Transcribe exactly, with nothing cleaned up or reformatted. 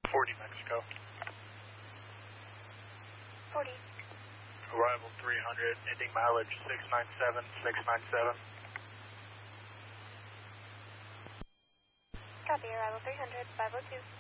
forty Mexico. forty. Arrival three hundred, ending mileage six nine seven, six nine seven. Copy, arrival three hundred, five oh two.